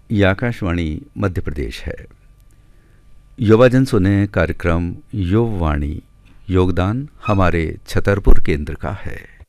ये आकाशवाणी मध्य प्रदेश है। युवाजन सुने कार्यक्रम युववाणी। योगदान हमारे छतरपुर केंद्र का है।